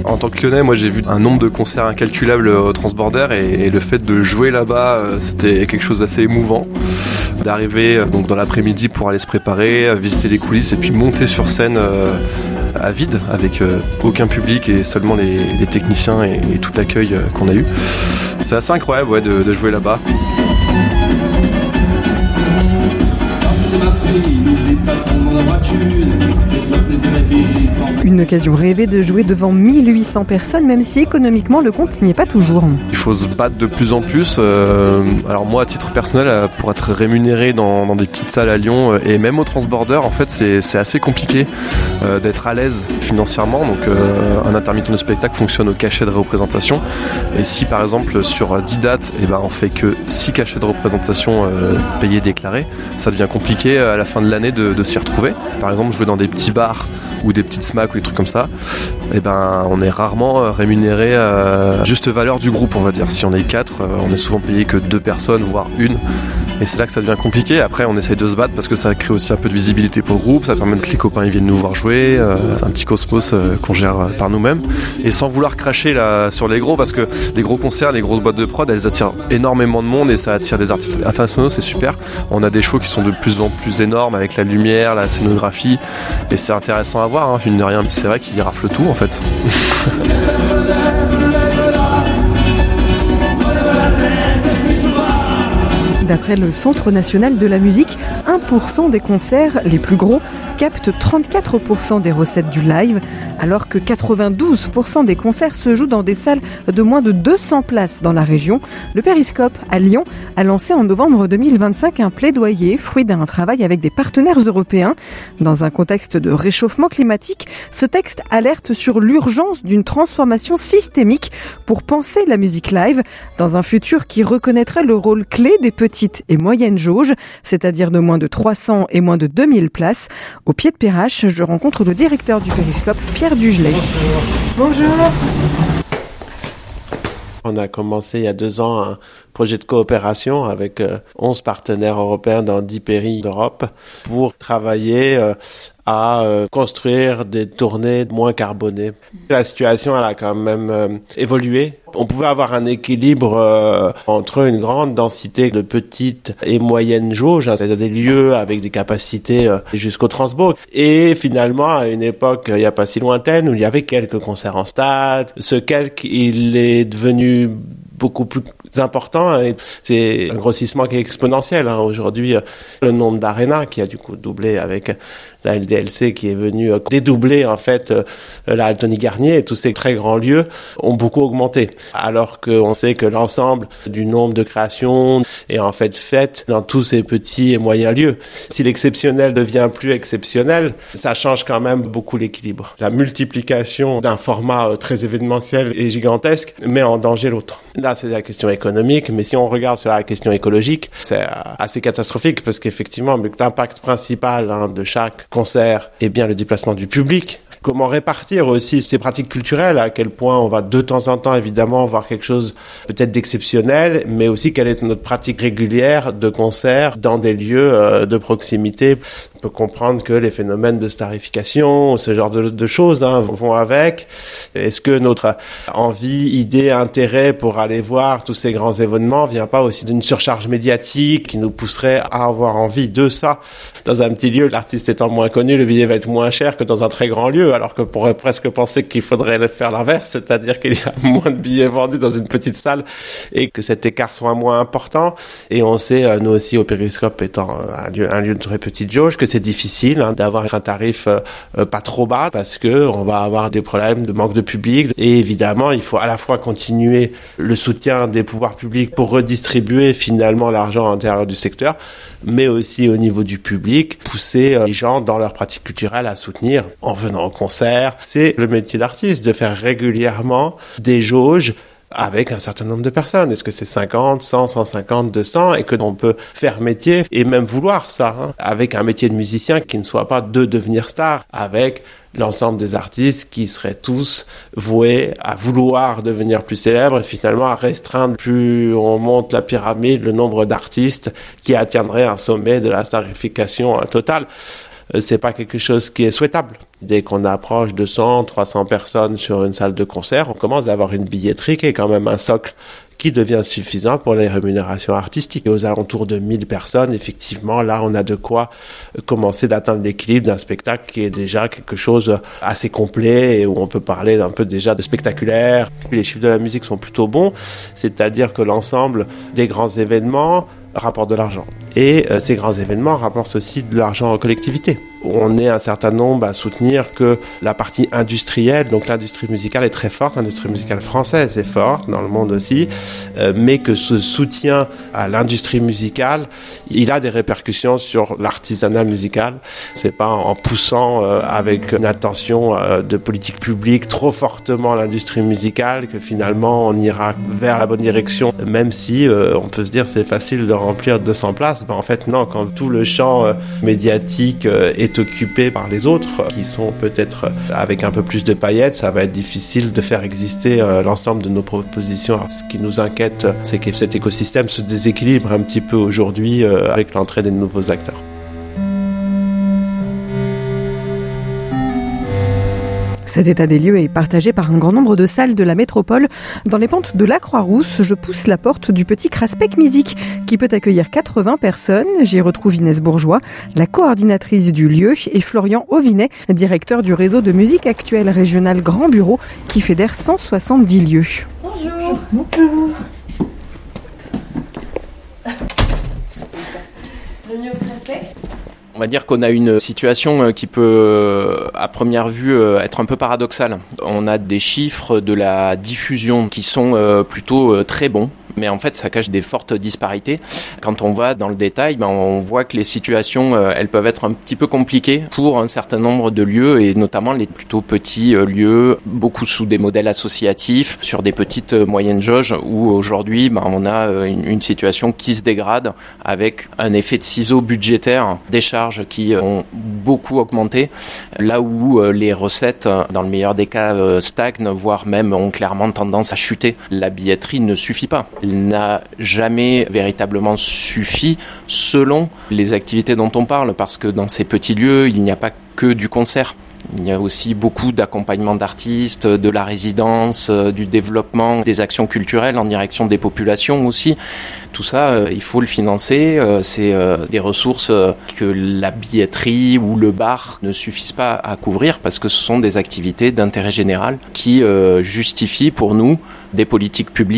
En tant que Lyonnais, moi j'ai vu un nombre de concerts incalculable au Transborder et le fait de jouer là-bas, c'était quelque chose d'assez émouvant. D'arriver donc dans l'après-midi pour aller se préparer, visiter les coulisses et puis monter sur scène à vide avec aucun public et seulement les techniciens et tout l'accueil qu'on a eu. C'est assez incroyable de jouer là-bas. Une occasion rêvée de jouer devant 1800 personnes, même si économiquement le compte n'y est pas toujours. Il faut se battre de plus en plus. Alors moi, à titre personnel, pour être rémunéré dans des petites salles à Lyon et même au Transborder, en fait, c'est assez compliqué d'être à l'aise financièrement. Donc un intermittent de spectacle fonctionne au cachet de représentation. Et si par exemple sur 10 dates, on fait que 6 cachets de représentation payés déclarés, ça devient compliqué à la fin de l'année de s'y retrouver. Par exemple, jouer dans des petits bars ou des petites smacks ou des trucs comme ça, on est rarement rémunéré à juste valeur du groupe, on va dire. Si on est 4, on est souvent payé que 2 personnes, voire une. Et c'est là que ça devient compliqué. Après, on essaye de se battre parce que ça crée aussi un peu de visibilité pour le groupe. Ça permet que les copains ils viennent nous voir jouer. C'est un petit cosmos qu'on gère par nous-mêmes. Et sans vouloir cracher là, sur les gros, parce que les gros concerts, les grosses boîtes de prod, elles attirent énormément de monde et ça attire des artistes internationaux, c'est super. On a des shows qui sont de plus en plus énormes avec la lumière, la scénographie. Et c'est intéressant à voir, mine de rien. C'est vrai qu'ils raflent tout en fait. D'après le Centre national de la musique, 1% des concerts, les plus gros, captent 34% des recettes du live, alors que 92% des concerts se jouent dans des salles de moins de 200 places dans la région. Le Périscope, à Lyon, a lancé en novembre 2025 un plaidoyer, fruit d'un travail avec des partenaires européens. Dans un contexte de réchauffement climatique, ce texte alerte sur l'urgence d'une transformation systémique pour penser la musique live dans un futur qui reconnaîtrait le rôle clé des petites et moyennes jauges, c'est-à-dire de moins de 300 et moins de 2000 places. Au pied de Perrache, je rencontre le directeur du Périscope, Pierre Dugelet. Bonjour. On a commencé il y a 2 ans un projet de coopération avec 11 partenaires européens dans 10 pays d'Europe pour travailler à construire des tournées moins carbonées. La situation, elle a quand même évolué. On pouvait avoir un équilibre entre une grande densité de petites et moyennes jauges, c'est-à-dire des lieux avec des capacités jusqu'au Transbourg. Et finalement, à une époque, il n'y a pas si lointaine, où il y avait quelques concerts en stade. Ce quelque, il est devenu beaucoup plus important et c'est un grossissement qui est exponentiel. Aujourd'hui, le nombre d'arénas qui a du coup doublé avec la LDLC qui est venue dédoubler en fait la Altony Garnier et tous ces très grands lieux ont beaucoup augmenté. Alors qu'on sait que l'ensemble du nombre de créations est en fait fait dans tous ces petits et moyens lieux. Si l'exceptionnel devient plus exceptionnel, ça change quand même beaucoup l'équilibre. La multiplication d'un format très événementiel et gigantesque met en danger l'autre. Là, c'est la question économique, mais si on regarde sur la question écologique, c'est assez catastrophique parce qu'effectivement, l'impact principal de chaque concert est bien le déplacement du public. Comment répartir aussi ces pratiques culturelles, à quel point on va de temps en temps évidemment voir quelque chose peut-être d'exceptionnel, mais aussi quelle est notre pratique régulière de concert dans des lieux de proximité. On peut comprendre que les phénomènes de starification, ce genre de choses vont avec. Est-ce que notre envie, idée, intérêt pour aller voir tous ces grands événements vient pas aussi d'une surcharge médiatique qui nous pousserait à avoir envie de ça? Dans un petit lieu, l'artiste étant moins connu, le billet va être moins cher que dans un très grand lieu, alors qu'on pourrait presque penser qu'il faudrait faire l'inverse, c'est-à-dire qu'il y a moins de billets vendus dans une petite salle et que cet écart soit moins important. Et on sait, nous aussi au Périscope étant un lieu de très petite jauge, que c'est difficile d'avoir un tarif pas trop bas parce que on va avoir des problèmes de manque de public. Et évidemment, il faut à la fois continuer le soutien des pouvoirs publics pour redistribuer finalement l'argent à l'intérieur du secteur, mais aussi au niveau du public, pousser les gens dans leur pratique culturelle à soutenir en venant au concert. C'est le métier d'artiste, de faire régulièrement des jauges avec un certain nombre de personnes. Est-ce que c'est 50, 100, 150, 200 et que l'on peut faire métier et même vouloir ça, avec un métier de musicien qui ne soit pas de devenir star, avec l'ensemble des artistes qui seraient tous voués à vouloir devenir plus célèbres et finalement à restreindre plus on monte la pyramide le nombre d'artistes qui atteindrait un sommet de la starification totale. c'est pas quelque chose qui est souhaitable. Dès qu'on approche de 100, 300 personnes sur une salle de concert, on commence à avoir une billetterie qui est quand même un socle qui devient suffisant pour les rémunérations artistiques. Et aux alentours de 1000 personnes, effectivement, là, on a de quoi commencer d'atteindre l'équilibre d'un spectacle qui est déjà quelque chose assez complet et où on peut parler un peu déjà de spectaculaire. Les chiffres de la musique sont plutôt bons, c'est-à-dire que l'ensemble des grands événements rapportent de l'argent. Et ces grands événements rapportent aussi de l'argent aux collectivités. On est un certain nombre à soutenir que la partie industrielle, donc l'industrie musicale est très forte, l'industrie musicale française est forte, dans le monde aussi, mais que ce soutien à l'industrie musicale, il a des répercussions sur l'artisanat musical. C'est pas en poussant avec une attention de politique publique trop fortement l'industrie musicale que finalement on ira vers la bonne direction, même si on peut se dire c'est facile de remplir 200 places. En fait non, quand tout le champ médiatique est occupé par les autres, qui sont peut-être avec un peu plus de paillettes, ça va être difficile de faire exister l'ensemble de nos propositions. Alors, ce qui nous inquiète, c'est que cet écosystème se déséquilibre un petit peu aujourd'hui avec l'entrée des nouveaux acteurs. Cet état des lieux est partagé par un grand nombre de salles de la métropole. Dans les pentes de la Croix-Rousse, je pousse la porte du petit Craspec Musique qui peut accueillir 80 personnes. J'y retrouve Inès Bourgeois, la coordinatrice du lieu, et Florian Auvinet, directeur du réseau de musique actuelle régional Grand Bureau qui fédère 170 lieux. Bonjour. Bonjour. Bienvenue au Craspec. On va dire qu'on a une situation qui peut, à première vue, être un peu paradoxale. On a des chiffres de la diffusion qui sont plutôt très bons. Mais en fait, ça cache des fortes disparités. Quand on va dans le détail, on voit que les situations, elles peuvent être un petit peu compliquées pour un certain nombre de lieux, et notamment les plutôt petits lieux, beaucoup sous des modèles associatifs, sur des petites moyennes jauges, où aujourd'hui, on a une situation qui se dégrade avec un effet de ciseau budgétaire, des charges qui ont beaucoup augmenté, là où les recettes, dans le meilleur des cas, stagnent, voire même ont clairement tendance à chuter. La billetterie ne suffit pas. Il n'a jamais véritablement suffi selon les activités dont on parle, parce que dans ces petits lieux, il n'y a pas que du concert. Il y a aussi beaucoup d'accompagnement d'artistes, de la résidence, du développement, des actions culturelles en direction des populations aussi. Tout ça, il faut le financer. C'est des ressources que la billetterie ou le bar ne suffisent pas à couvrir, parce que ce sont des activités d'intérêt général qui justifient pour nous des politiques publiques